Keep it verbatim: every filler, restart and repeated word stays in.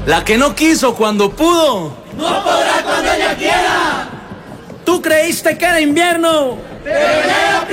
La que no quiso cuando pudo, no podrá cuando ella quiera. tú creíste que era invierno, pero ya era